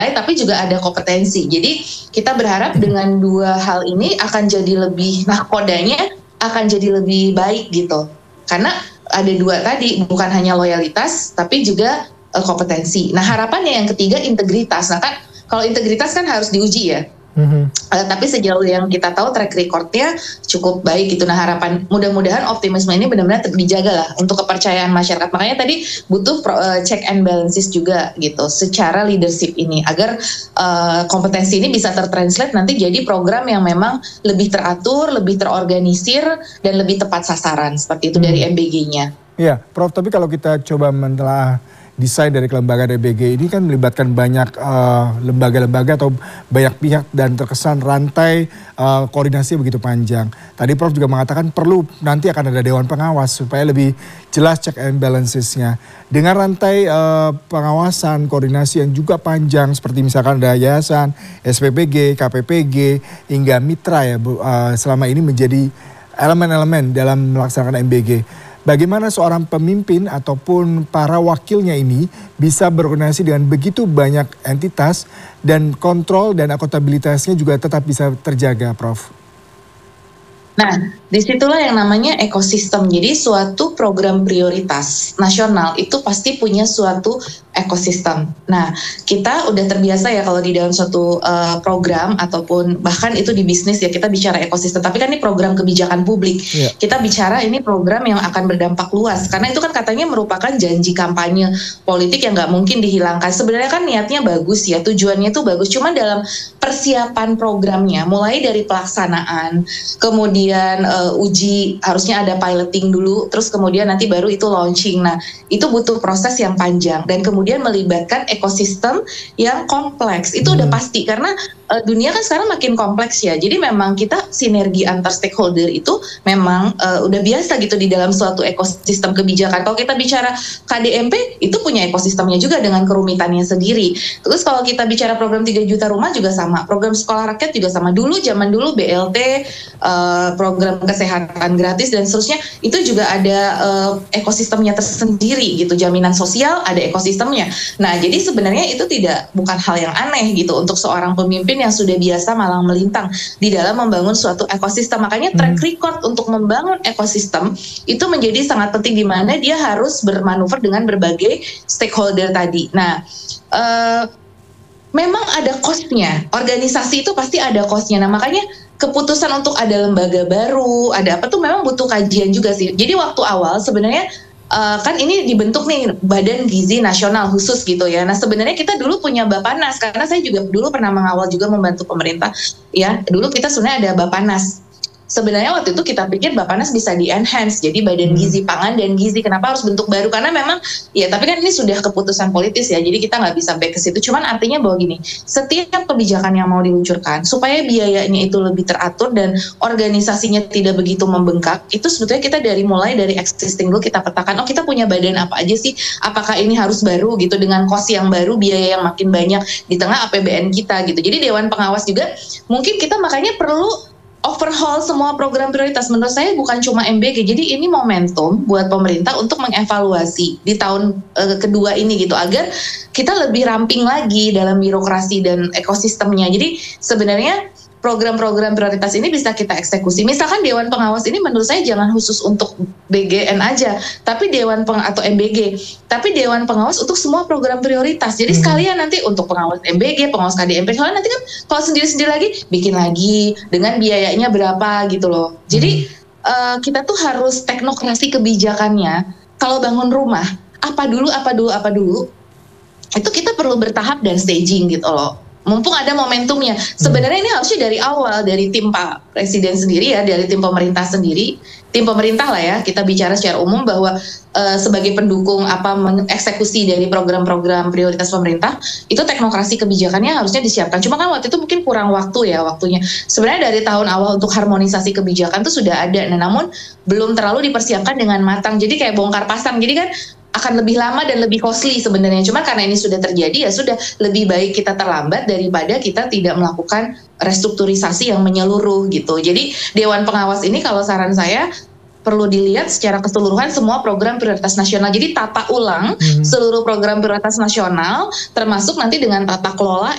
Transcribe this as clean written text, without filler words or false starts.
tapi juga ada kompetensi. Jadi kita berharap dengan dua hal ini akan jadi lebih, nakodanya akan jadi lebih baik gitu. Karena ada dua tadi, bukan hanya loyalitas, tapi juga kompetensi. Nah harapannya yang ketiga integritas. Nah kan kalau integritas kan harus diuji ya. Tapi sejauh yang kita tahu track recordnya cukup baik gitu. Nah harapan mudah-mudahan optimisme ini benar-benar dijaga lah untuk kepercayaan masyarakat. Makanya tadi butuh check and balances juga gitu secara leadership ini agar kompetensi ini bisa tertranslate nanti jadi program yang memang lebih teratur, lebih terorganisir dan lebih tepat sasaran seperti itu dari MBG-nya. Iya, Prof. Tapi kalau kita coba menelaah desain dari kelembagaan MBG ini kan melibatkan banyak lembaga-lembaga atau banyak pihak dan terkesan rantai koordinasi begitu panjang. Tadi Prof juga mengatakan perlu nanti akan ada dewan pengawas supaya lebih jelas check and balancesnya. Dengan rantai pengawasan koordinasi yang juga panjang seperti misalkan ada yayasan, SPPG, KPPG hingga mitra ya selama ini menjadi elemen-elemen dalam melaksanakan MBG. Bagaimana seorang pemimpin ataupun para wakilnya ini bisa berkoordinasi dengan begitu banyak entitas dan kontrol dan akuntabilitasnya juga tetap bisa terjaga, Prof? Nah, disitulah yang namanya ekosistem. Jadi suatu program prioritas nasional itu pasti punya suatu ekosistem. Nah, kita udah terbiasa ya kalau di dalam suatu program ataupun bahkan itu di bisnis ya kita bicara ekosistem. Tapi kan ini program kebijakan publik. Yeah. Kita bicara ini program yang akan berdampak luas. Karena itu kan katanya merupakan janji kampanye politik yang nggak mungkin dihilangkan. Sebenarnya kan niatnya bagus ya, tujuannya itu bagus. Cuma dalam persiapan programnya, mulai dari pelaksanaan, kemudian uji, harusnya ada piloting dulu, terus kemudian nanti baru itu launching. Nah, itu butuh proses yang panjang dan kemudian melibatkan ekosistem yang kompleks. Itu udah pasti karena dunia kan sekarang makin kompleks ya. Jadi memang kita sinergi antar stakeholder itu memang udah biasa gitu di dalam suatu ekosistem kebijakan. Kalau kita bicara KDMP itu punya ekosistemnya juga dengan kerumitannya sendiri. Terus kalau kita bicara program 3 juta rumah juga sama, program sekolah rakyat juga sama. Zaman dulu BLT, program kesehatan gratis dan seterusnya itu juga ada ekosistemnya tersendiri gitu. Jaminan sosial ada ekosistemnya. Nah, jadi sebenarnya itu bukan hal yang aneh gitu untuk seorang pemimpin yang sudah biasa malang melintang di dalam membangun suatu ekosistem. Makanya track record untuk membangun ekosistem itu menjadi sangat penting di mana dia harus bermanuver dengan berbagai stakeholder tadi. Nah, memang ada cost-nya. Organisasi itu pasti ada cost-nya. Nah, makanya keputusan untuk ada lembaga baru, ada apa tuh memang butuh kajian juga sih. Jadi waktu awal sebenarnya kan ini dibentuk nih Badan Gizi Nasional khusus gitu ya. Nah sebenarnya kita dulu punya Bapanas karena saya juga dulu pernah mengawal juga membantu pemerintah ya. Dulu kita sebenarnya ada Bapanas. Sebenarnya waktu itu kita pikir Bapanas bisa di-enhance jadi Badan Gizi Pangan dan Gizi. Kenapa harus bentuk baru? Karena memang ya tapi kan ini sudah keputusan politis ya. Jadi kita nggak bisa back ke situ. Cuman artinya bahwa gini, setiap kebijakan yang mau diluncurkan supaya biayanya itu lebih teratur dan organisasinya tidak begitu membengkak, itu sebetulnya kita mulai dari existing dulu kita petakan. Oh kita punya badan apa aja sih? Apakah ini harus baru gitu dengan cost yang baru, biaya yang makin banyak di tengah APBN kita gitu. Jadi Dewan Pengawas juga mungkin kita makanya perlu overhaul semua program prioritas. Menurut saya bukan cuma MBG, jadi ini momentum buat pemerintah untuk mengevaluasi di tahun kedua ini gitu agar kita lebih ramping lagi dalam birokrasi dan ekosistemnya. Jadi sebenarnya program-program prioritas ini bisa kita eksekusi. Misalkan Dewan Pengawas ini menurut saya jangan khusus untuk BGN aja, tapi atau MBG, tapi Dewan Pengawas untuk semua program prioritas. Jadi sekalian nanti untuk pengawas MBG, pengawas KDMP, soalnya nanti kan kalau sendiri-sendiri lagi bikin lagi dengan biayanya berapa gitu loh. Jadi kita tuh harus teknokrasi kebijakannya. Kalau bangun rumah, apa dulu, itu kita perlu bertahap dan staging gitu loh. Mumpung ada momentumnya. Sebenarnya ini harusnya dari awal, dari tim Pak Presiden sendiri ya, dari tim pemerintah sendiri, tim pemerintah lah ya, kita bicara secara umum bahwa sebagai pendukung mengeksekusi dari program-program prioritas pemerintah, itu teknokrasi kebijakannya harusnya disiapkan. Cuma kan waktu itu mungkin kurang waktunya. Sebenarnya dari tahun awal untuk harmonisasi kebijakan itu sudah ada, namun belum terlalu dipersiapkan dengan matang. Jadi kayak bongkar pasang. Jadi kan akan lebih lama dan lebih costly sebenarnya. Cuma karena ini sudah terjadi ya sudah lebih baik kita terlambat daripada kita tidak melakukan restrukturisasi yang menyeluruh gitu. Jadi Dewan Pengawas ini kalau saran saya perlu dilihat secara keseluruhan semua program prioritas nasional. Jadi tata ulang seluruh program prioritas nasional termasuk nanti dengan tata kelola